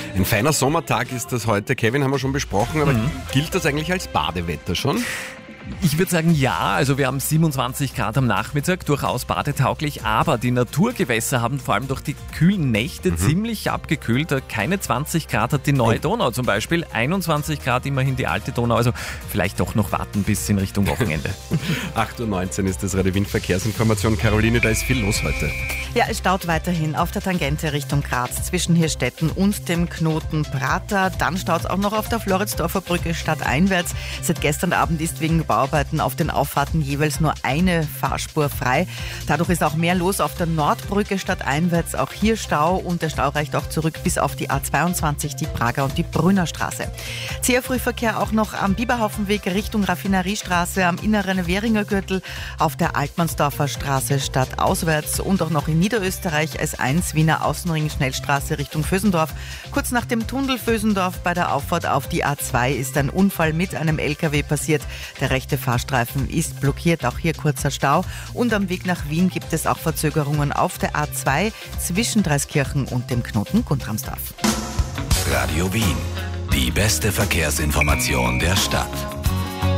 Ein feiner Sommertag ist das heute. Kevin, haben wir schon besprochen, aber gilt das eigentlich als Badewetter schon? Ich würde sagen ja, also wir haben 27 Grad am Nachmittag, durchaus badetauglich, aber die Naturgewässer haben vor allem durch die kühlen Nächte ziemlich abgekühlt. Keine 20 Grad hat die neue Donau zum Beispiel, 21 Grad immerhin die alte Donau, also vielleicht doch noch warten bis in Richtung Wochenende. 8:19 Uhr ist das Radio Wien Verkehrsinformation. Caroline, da ist viel los heute. Ja, es staut weiterhin auf der Tangente Richtung Graz zwischen Hirstetten und dem Knoten Prater. Dann staut es auch noch auf der Floridsdorfer Brücke stadteinwärts. Seit gestern Abend ist wegen Bauarbeiten auf den Auffahrten jeweils nur eine Fahrspur frei. Dadurch ist auch mehr los auf der Nordbrücke stadteinwärts. Auch hier Stau und der Stau reicht auch zurück bis auf die A22, die Prager und die Brünner Straße. Zäher Frühverkehr auch noch am Biberhaufenweg Richtung Raffineriestraße, am inneren Währinger Gürtel, auf der Altmannsdorfer Straße stadtauswärts und auch noch in Niederösterreich S1 Wiener Außenring Schnellstraße Richtung Vösendorf. Kurz nach dem Tunnel Vösendorf bei der Auffahrt auf die A2 ist ein Unfall mit einem LKW passiert. Der rechte Fahrstreifen ist blockiert, auch hier kurzer Stau. Und am Weg nach Wien gibt es auch Verzögerungen auf der A2 zwischen Dreiskirchen und dem Knoten Guntramsdorf. Radio Wien, die beste Verkehrsinformation der Stadt.